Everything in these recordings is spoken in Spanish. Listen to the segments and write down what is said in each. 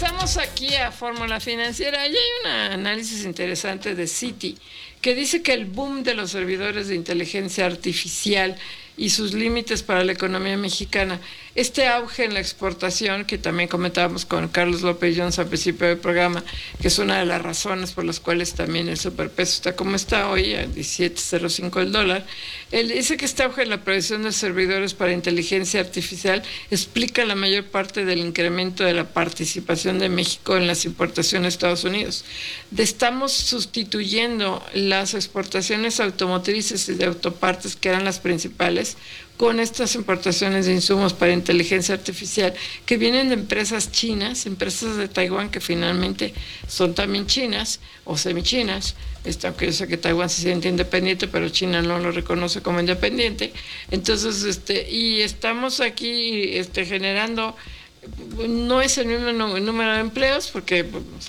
Regresamos aquí a Fórmula Financiera y hay un análisis interesante de Citi que dice que el boom de los servidores de inteligencia artificial y sus límites para la economía mexicana, este auge en la exportación, que también comentábamos con Carlos López Jones al principio del programa, que es una de las razones por las cuales también el superpeso está como está hoy, a 17.05 el dólar. Él dice que este auge en la provisión de servidores para inteligencia artificial explica la mayor parte del incremento de la participación de México en las importaciones de Estados Unidos. Estamos sustituyendo las exportaciones automotrices y de autopartes, que eran las principales, con estas importaciones de insumos para inteligencia artificial que vienen de empresas chinas, empresas de Taiwán que finalmente son también chinas o semichinas, aunque yo sé que Taiwán se siente independiente, pero China no lo reconoce como independiente. Entonces, y estamos aquí generando, no es el mismo número de empleos, porque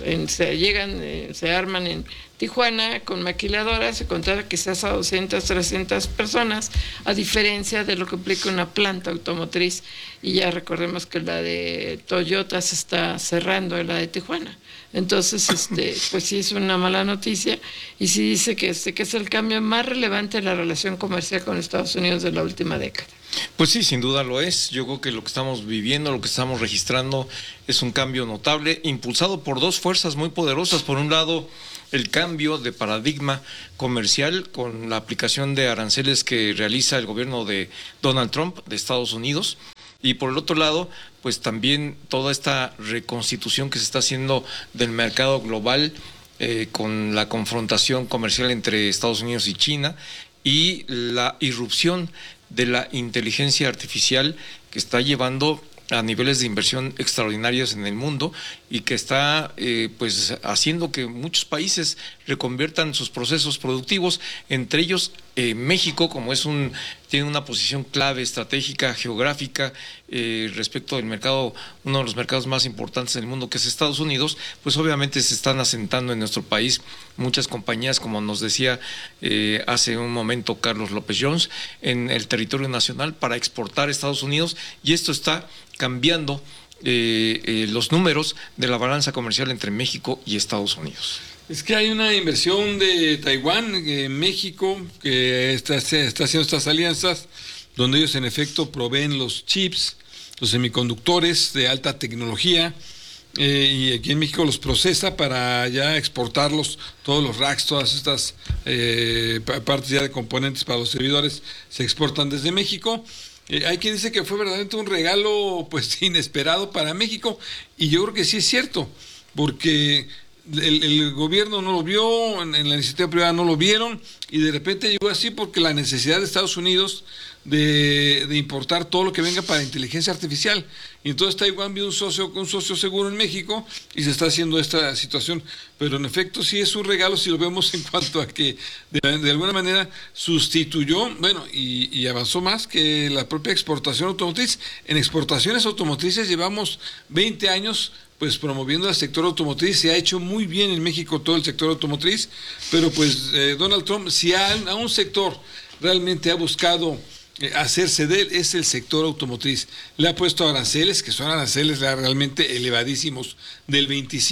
se arman en Tijuana con maquiladoras, se contrata quizás a 200, 300 personas, a diferencia de lo que implica una planta automotriz, y ya recordemos que la de Toyota se está cerrando, la de Tijuana. Entonces, pues sí es una mala noticia, y sí dice que es el cambio más relevante en la relación comercial con Estados Unidos de la última década. Pues sí, sin duda lo es. Yo creo que lo que estamos viviendo, lo que estamos registrando es un cambio notable, impulsado por dos fuerzas muy poderosas. Por un lado, el cambio de paradigma comercial con la aplicación de aranceles que realiza el gobierno de Donald Trump de Estados Unidos. Y por el otro lado, pues también toda esta reconstitución que se está haciendo del mercado global con la confrontación comercial entre Estados Unidos y China y la irrupción de la inteligencia artificial que está llevando a niveles de inversión extraordinarios en el mundo y que está pues haciendo que muchos países reconviertan sus procesos productivos, entre ellos México, como tiene una posición clave estratégica, geográfica respecto del mercado, uno de los mercados más importantes del mundo, que es Estados Unidos. Pues obviamente se están asentando en nuestro país muchas compañías, como nos decía hace un momento Carlos López Jones, en el territorio nacional para exportar a Estados Unidos, y esto está cambiando los números de la balanza comercial entre México y Estados Unidos. Es que hay una inversión de Taiwán en México que está haciendo estas alianzas, donde ellos en efecto proveen los chips, los semiconductores de alta tecnología, y aquí en México los procesa para ya exportarlos, todos los racks, todas estas partes ya de componentes para los servidores se exportan desde México. Hay quien dice que fue verdaderamente un regalo pues inesperado para México, y yo creo que sí es cierto, porque el gobierno no lo vio, en la iniciativa privada no lo vieron, y de repente llegó así porque la necesidad de Estados Unidos de importar todo lo que venga para inteligencia artificial, y entonces Taiwán vio un socio seguro en México y se está haciendo esta situación. Pero en efecto sí es un regalo si lo vemos en cuanto a que de alguna manera sustituyó, y avanzó más que la propia exportación automotriz. En exportaciones automotrices llevamos 20 años pues promoviendo al sector automotriz. Se ha hecho muy bien en México todo el sector automotriz, pero pues Donald Trump, si a un sector realmente ha buscado hacerse de él, es el sector automotriz. Le ha puesto aranceles, que son aranceles realmente elevadísimos, del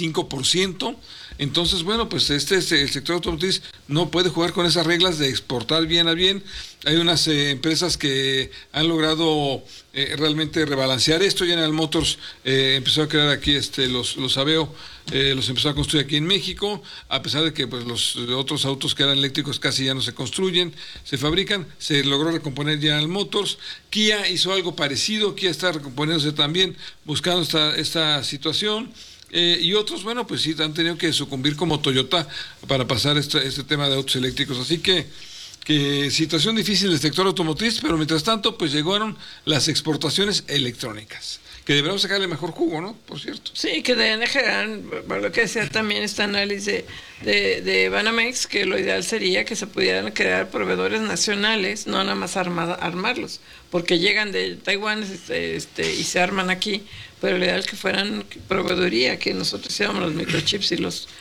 25%. Entonces, pues el sector automotriz no puede jugar con esas reglas de exportar bien a bien. Hay unas empresas que han logrado realmente rebalancear esto. General Motors empezó a crear aquí los Aveo, los empezó a construir aquí en México, a pesar de que pues los otros autos que eran eléctricos casi ya no se construyen, se fabrican. Se logró recomponer General Motors. Kia hizo algo parecido, Kia está recomponiéndose también, buscando esta situación. Y otros, pues sí, han tenido que sucumbir como Toyota para pasar este tema de autos eléctricos. Así que situación difícil del sector automotriz, pero mientras tanto, pues llegaron las exportaciones electrónicas, que deberíamos sacarle mejor jugo, ¿no? Por cierto. Sí, que deben generar, por lo que decía también este análisis de Banamex, que lo ideal sería que se pudieran crear proveedores nacionales, no nada más armarlos, porque llegan de Taiwán y se arman aquí, pero lo ideal es que fueran proveeduría, que nosotros hiciéramos los microchips y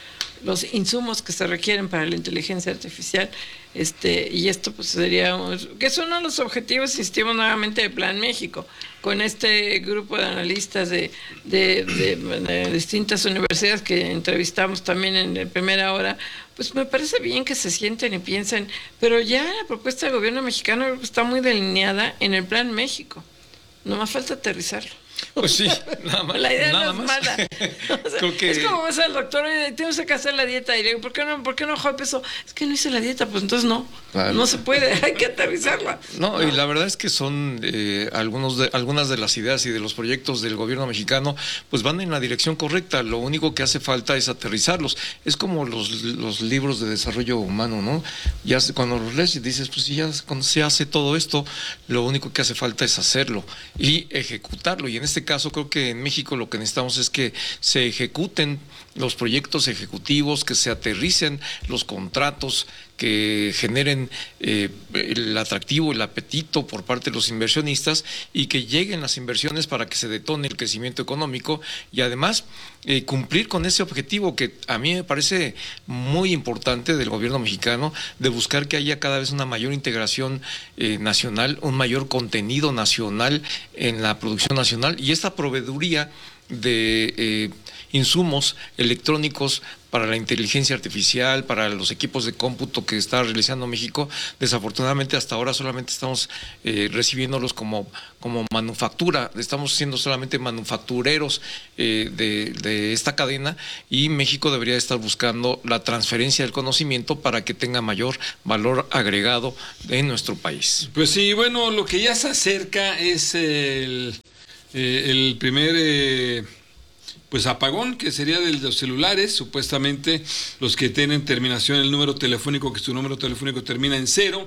los insumos que se requieren para la inteligencia artificial, y esto pues sería, que es uno de los objetivos, insistimos nuevamente, de Plan México, con este grupo de analistas de distintas universidades que entrevistamos también en la primera hora. Pues me parece bien que se sienten y piensen, pero ya la propuesta del gobierno mexicano está muy delineada en el Plan México, no más falta aterrizarlo. Pues sí, nada más. La idea nada no es más. mala. O sea, Creo que... Es como ves al doctor, tienes que hacer la dieta. Y le digo, ¿por qué no bajó de peso? Es que no hice la dieta, pues entonces no. Claro. No se puede, hay que aterrizarla. No, y la verdad es que son algunas de las ideas y de los proyectos del gobierno mexicano, pues van en la dirección correcta. Lo único que hace falta es aterrizarlos. Es como los libros de desarrollo humano, ¿no? Ya cuando los lees y dices, pues ya cuando se hace todo esto, lo único que hace falta es hacerlo y ejecutarlo. Y en este caso creo que en México lo que necesitamos es que se ejecuten los proyectos ejecutivos, que se aterricen los contratos, que generen el atractivo, el apetito por parte de los inversionistas y que lleguen las inversiones para que se detone el crecimiento económico y además cumplir con ese objetivo que a mí me parece muy importante del gobierno mexicano, de buscar que haya cada vez una mayor integración nacional, un mayor contenido nacional en la producción nacional y esta proveeduría de insumos electrónicos para la inteligencia artificial, para los equipos de cómputo que está realizando México. Desafortunadamente hasta ahora solamente estamos recibiéndolos como manufactura, estamos siendo solamente manufactureros de esta cadena y México debería estar buscando la transferencia del conocimiento para que tenga mayor valor agregado en nuestro país. Pues sí, bueno, lo que ya se acerca es el primer pues apagón, que sería de los celulares, supuestamente los que tienen terminación el número telefónico, que su número telefónico termina en 0,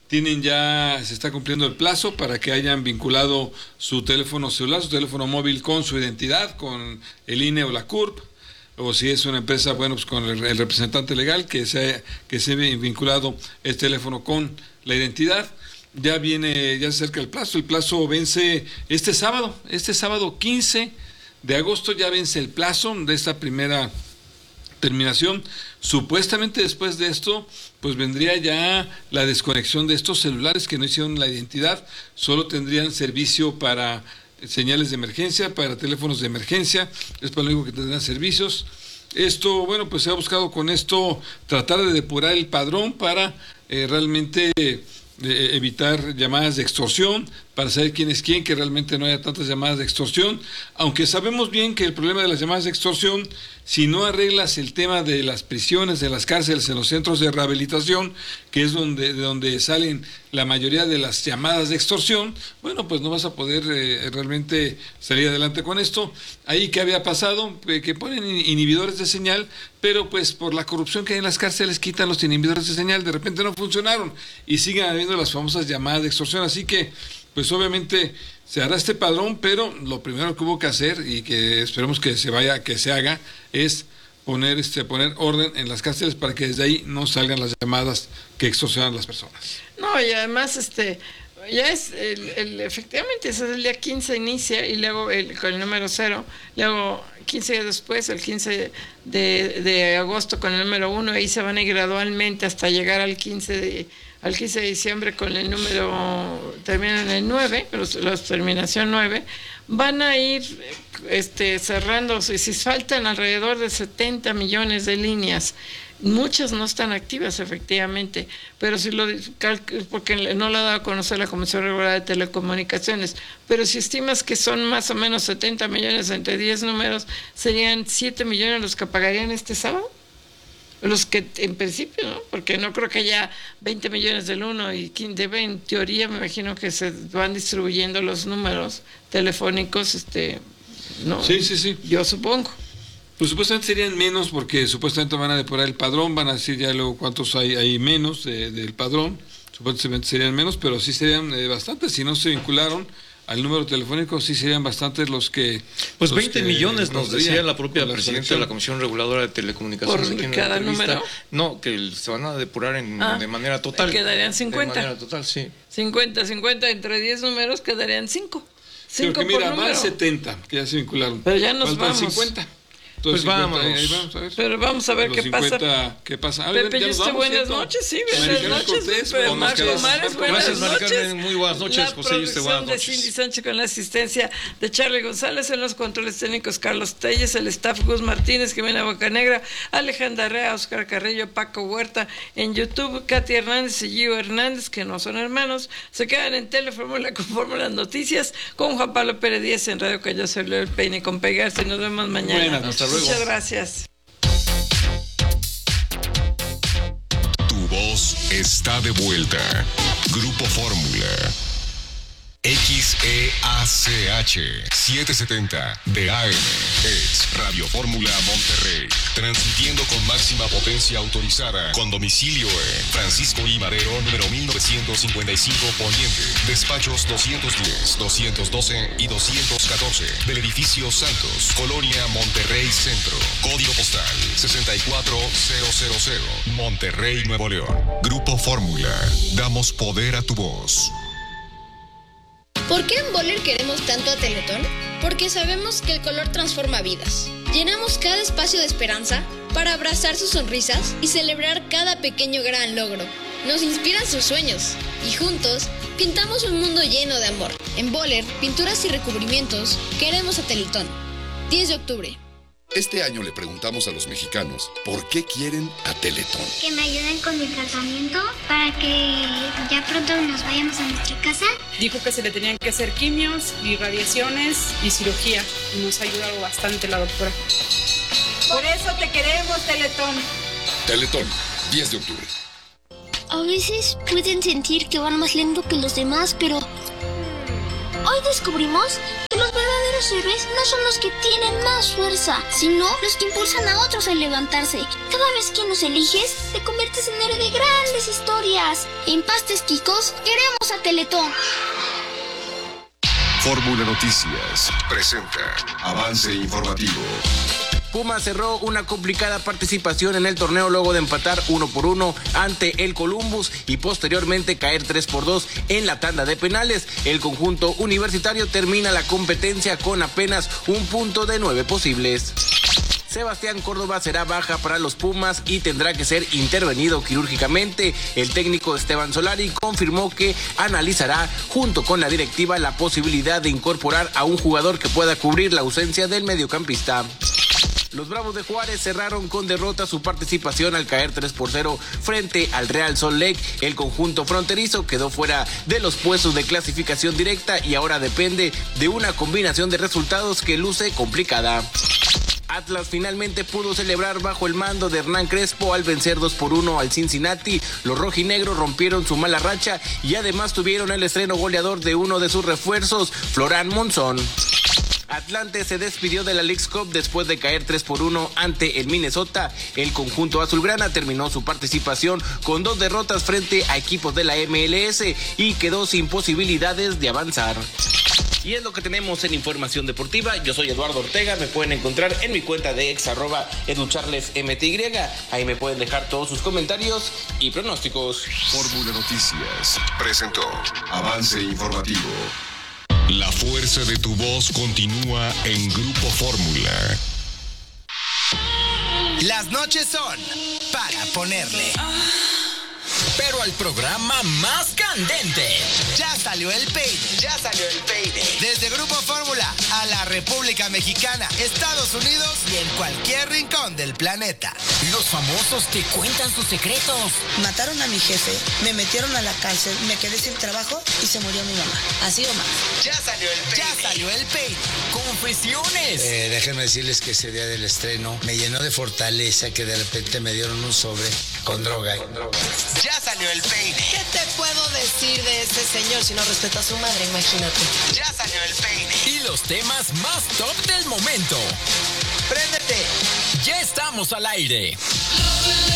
se está cumpliendo el plazo para que hayan vinculado su teléfono celular, su teléfono móvil con su identidad, con el INE o la CURP, o si es una empresa, bueno, pues con el representante legal, que se ha vinculado el teléfono con la identidad. Ya se acerca el plazo vence este sábado 15 de agosto ya vence el plazo de esta primera terminación. Supuestamente después de esto, pues vendría ya la desconexión de estos celulares que no hicieron la identidad, solo tendrían servicio para señales de emergencia, para teléfonos de emergencia, es para lo único que tendrán servicios. Esto, bueno, pues se ha buscado con esto tratar de depurar el padrón para realmente evitar llamadas de extorsión, para saber quién es quién, que realmente no haya tantas llamadas de extorsión, aunque sabemos bien que el problema de las llamadas de extorsión, si no arreglas el tema de las prisiones, de las cárceles, en los centros de rehabilitación, que es de donde salen la mayoría de las llamadas de extorsión, bueno, pues no vas a poder realmente salir adelante con esto. Ahí, ¿qué había pasado? Que ponen inhibidores de señal, pero pues por la corrupción que hay en las cárceles quitan los inhibidores de señal, de repente no funcionaron y siguen habiendo las famosas llamadas de extorsión, así que pues obviamente se hará este padrón, pero lo primero que hubo que hacer y que esperemos que se haga es poner orden en las cárceles para que desde ahí no salgan las llamadas que extorsionan a las personas. No, y además ya es efectivamente ese es el día 15 inicia y luego con el número 0, luego 15 días después, el 15 de agosto con el número 1, ahí se van a ir gradualmente hasta llegar al 15 de diciembre con el número, terminan en el 9, la terminación 9, van a ir cerrando, si faltan alrededor de 70 millones de líneas. Muchas no están activas, efectivamente, pero si porque no lo ha dado a conocer la Comisión Regular de Telecomunicaciones, pero si estimas que son más o menos 70 millones entre 10 números, serían 7 millones los que pagarían este sábado. Los que en principio, ¿no? Porque no creo que haya 20 millones del uno y en teoría me imagino que se van distribuyendo los números telefónicos, ¿no? Sí. Yo supongo. Pues supuestamente serían menos porque supuestamente van a depurar el padrón, van a decir ya luego cuántos hay menos del padrón, supuestamente serían menos, pero sí serían bastantes, si no se vincularon al número telefónico, sí serían bastantes los que... Pues 20 millones nos decía la propia presidenta de la Comisión Reguladora de Telecomunicaciones. ¿Por cada número? No, que se van a depurar de manera total. Quedarían 50. De manera total, sí. 50 entre 10 números quedarían 5. 5 mira, por número. más 70 que ya se vincularon. Pero ya nos faltan vamos. 50. Pues 50, vámonos. ahí vamos a ver. Pero vamos a ver Los qué 50, pasa. ¿qué pasa? Pepe, ya y nos usted vamos, buenas ¿cierto? noches, sí, Mari buenas Carmen noches. Cortés, Pepe, nos Marco quedamos. Mares, buenas Gracias, Mari noches. Carmen, muy buenas noches, La José, y usted buenas producción de noches. Cindy Sánchez con la asistencia de Charlie González, en los controles técnicos Carlos Telles, el staff Gus Martínez, Jimena Bocanegra, Alejandra Rea, Oscar Carrillo, Paco Huerta, en YouTube, Katy Hernández y Gio Hernández, que no son hermanos, se quedan en Telefórmula con Fórmula Noticias, con Juan Pablo Pérez Díaz en Radio Callao se el peine con Pegarse. Nos vemos mañana. Buenas noches. Hasta luego. Muchas gracias. Tu voz está de vuelta. Grupo Fórmula. XEACH 770 de AM es Radio Fórmula Monterrey, transmitiendo con máxima potencia autorizada, con domicilio en Francisco I. Madero, número 1955 Poniente, despachos 210, 212 y 214 del edificio Santos, Colonia Monterrey Centro, código postal 64000, Monterrey, Nuevo León. Grupo Fórmula, damos poder a tu voz. ¿Por qué en Boller queremos tanto a Teletón? Porque sabemos que el color transforma vidas. Llenamos cada espacio de esperanza para abrazar sus sonrisas y celebrar cada pequeño gran logro. Nos inspiran sus sueños y juntos pintamos un mundo lleno de amor. En Boller, pinturas y recubrimientos, queremos a Teletón. 10 de octubre. Este año le preguntamos a los mexicanos por qué quieren a Teletón. Que me ayuden con mi tratamiento para que ya pronto nos vayamos a nuestra casa. Dijo que se le tenían que hacer quimios y radiaciones y cirugía. Y nos ha ayudado bastante la doctora. Por eso te queremos, Teletón. Teletón, 10 de octubre. A veces pueden sentir que van más lento que los demás, pero hoy descubrimos que los verdaderos héroes no son los que tienen más fuerza, sino los que impulsan a otros a levantarse. Cada vez que nos eliges, te conviertes en héroe de grandes historias. En Pastes Quicos, queremos a Teletón. Fórmula Noticias presenta avance informativo. Pumas cerró una complicada participación en el torneo luego de empatar 1-1 ante el Columbus y posteriormente caer 3-2 en la tanda de penales. El conjunto universitario termina la competencia con apenas un punto de 9 posibles. Sebastián Córdoba será baja para los Pumas y tendrá que ser intervenido quirúrgicamente. El técnico Esteban Solari confirmó que analizará junto con la directiva la posibilidad de incorporar a un jugador que pueda cubrir la ausencia del mediocampista. Los Bravos de Juárez cerraron con derrota su participación al caer 3-0 frente al Real Salt Lake. El conjunto fronterizo quedó fuera de los puestos de clasificación directa y ahora depende de una combinación de resultados que luce complicada. Atlas finalmente pudo celebrar bajo el mando de Hernán Crespo al vencer 2-1 al Cincinnati. Los rojinegros rompieron su mala racha y además tuvieron el estreno goleador de uno de sus refuerzos, Florán Monzón. Atlante se despidió de la Leagues Cup después de caer 3-1 ante el Minnesota. El conjunto azulgrana terminó su participación con 2 derrotas frente a equipos de la MLS y quedó sin posibilidades de avanzar. Y es lo que tenemos en Información Deportiva. Yo soy Eduardo Ortega, me pueden encontrar en mi cuenta de @educharlesmty. Ahí me pueden dejar todos sus comentarios y pronósticos. Fórmula Noticias presentó avance informativo. La fuerza de tu voz continúa en Grupo Fórmula. Las noches son para ponerle pero al programa más candente. Ya salió el peine. Desde Grupo Fórmula a la República Mexicana, Estados Unidos y en cualquier rincón del planeta. Los famosos te cuentan sus secretos. Mataron a mi jefe, me metieron a la cárcel, me quedé sin trabajo y se murió mi mamá. Así o más. Ya salió el peine. Confesiones. Déjenme decirles que ese día del estreno me llenó de fortaleza que de repente me dieron un sobre con droga. Ya salió el peine. ¿Qué te puedo decir de ese señor si no respeta a su madre? Imagínate. Ya salió el peine. Y los temas más top del momento. ¡Préndete! Ya estamos al aire.